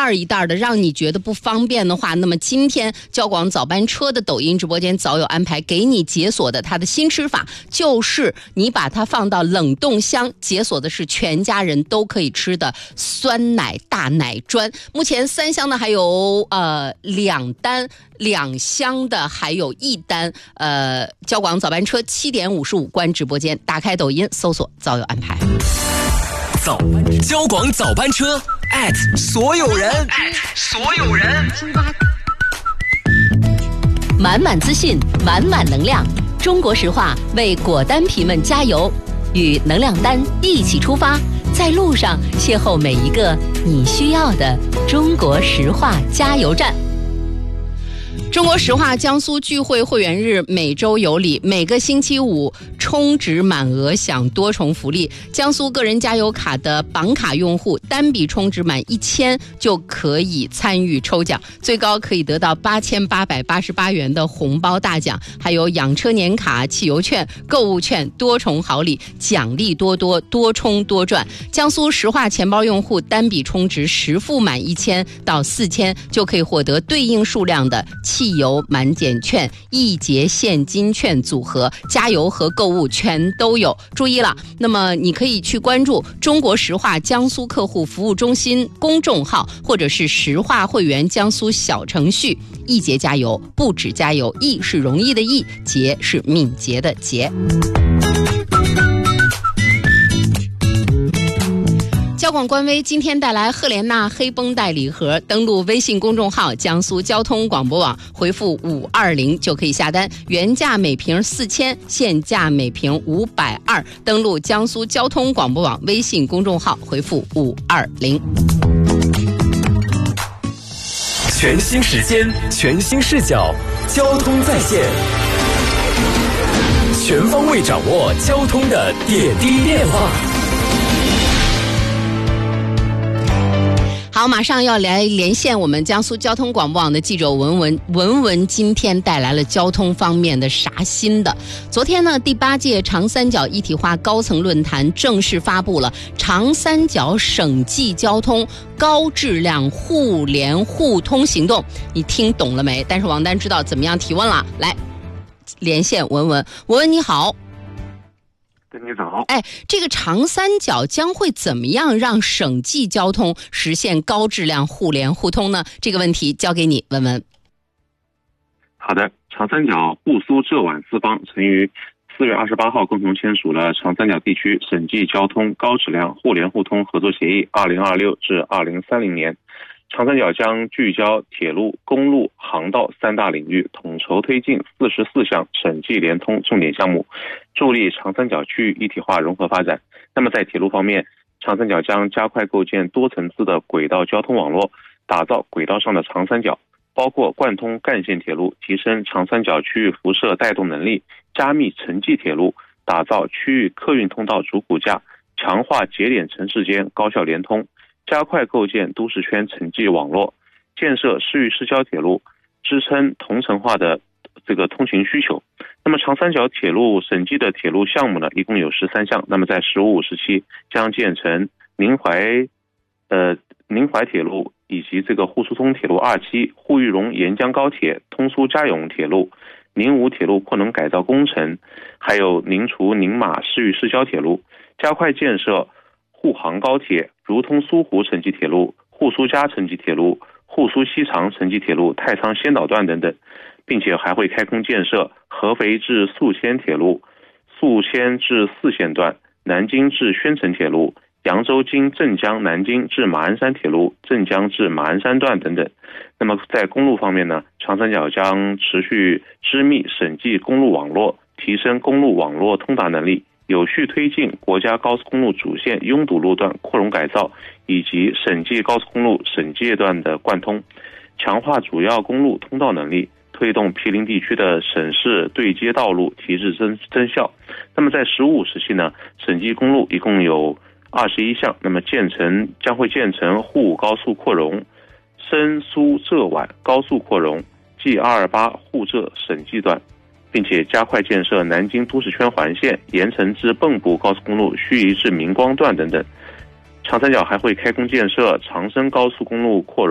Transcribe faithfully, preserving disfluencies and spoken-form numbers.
袋一袋的让你觉得不方便的话，那么今天交广早班车的抖音直播间早有安排，给你解锁的它的新吃法就是你把它放到冷冻箱，解锁的是全家人都可以吃的酸奶大奶砖。目前三箱的还有呃两单，两箱的还有一单。呃，交广早班车七点五十五关直播间，打开抖音搜索早有安排。 早交广早班车 at 所有人 at 所有人， 满满资讯，满满能量。中国石化为果丹皮们加油，与能量丹一起出发，在路上邂逅每一个你需要的中国石化加油站。 中国石化江苏聚会会员日每周有礼，每个星期五充值满额享多重福利。江苏个人加油卡的绑卡用户单笔充值满一千就可以参与抽奖，最高可以得到八千八百八十八元的红包大奖，还有养车年卡、汽油券、购物券，多重好礼，奖励多多，多充多赚。江苏石化钱包用户单笔充值实付满一千到四千就可以获得对应数量的汽油满减券、一节现金券组合，加油和购物全都有。注意了，那么你可以去关注中国石化江苏客户服务中心公众号，或者是石化会员江苏小程序。一节加油，不止加油，易是容易的易，捷是敏捷的捷。交广官微今天带来赫莲娜黑绷带礼盒，登录微信公众号江苏交通广播网，回复五二零就可以下单，原价每瓶四千，现价每瓶五百二。登录江苏交通广播网微信公众号，回复五二零。 全新时间，全新视角，交通在线，全方位掌握交通的点滴变化。 好，马上要来连线我们江苏交通广播网的记者文文，文文今天带来了交通方面的啥新的？昨天呢，第八届长三角一体化高层论坛正式发布了长三角省际交通高质量互联互通行动，你听懂了没？但是王丹知道怎么样提问了，来连线文文，文文你好。 你早。 哎，这个长三角将会怎么样让省际交通实现高质量互联互通呢？这个问题交给你，文文。 好的，长三角沪苏浙皖四方曾于四月二十八号共同签署了长三角地区省际交通高质量互联互通合作协议二零二六至二零三零年。长三角将聚焦铁路、公路、航道三大领域，统筹推进四十四项省际联通重点项目，助力长三角区域一体化融合发展。那么在铁路方面，长三角将加快构建多层次的轨道交通网络，打造轨道上的长三角，包括贯通干线铁路，提升长三角区域辐射带动能力，加密城际铁路，打造区域客运通道主骨架，强化节点城市间高效联通，加快构建都市圈城际网络，建设市域市郊铁路，支撑同城化的这个通勤需求。那么长三角铁路省际的铁路项目呢，一共有十三项。那么在十五时期将建成宁淮呃宁淮铁路以及这个沪苏通铁路二期、沪豫蓉沿江高铁、通苏嘉永铁路、宁吴铁路扩能改造工程，还有宁滁宁马市域市郊铁路，加快建设沪杭高铁、如通苏湖城际铁路、沪苏嘉城际铁路、沪苏西长城际铁路、太仓先导段等等，并且还会开工建设合肥至宿迁铁路、宿迁至四线段、南京至宣城铁路、扬州经镇江南京至马鞍山铁路、镇江至马鞍山段等等。那么在公路方面呢，长三角将持续织密省际公路网络，提升公路网络通达能力，有序推进国家高速公路主线拥堵路段扩容改造以及省际高速公路省界段的贯通，强化主要公路通道能力，推动毗邻地区的省市对接道路提质增增效。那么在十五时期呢，省际公路一共有二十一项，那么建成将会建成沪高速扩容、深苏浙皖高速扩容、G 二二八沪浙省际段，并且加快建设南京都市圈环线、盐城至蚌埠高速公路盱眙至明光段等等。长三角还会开工建设长深高速公路扩容